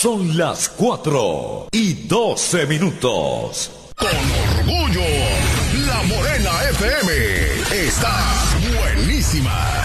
Son las 4:12. Con orgullo, La Morena FM está buenísima.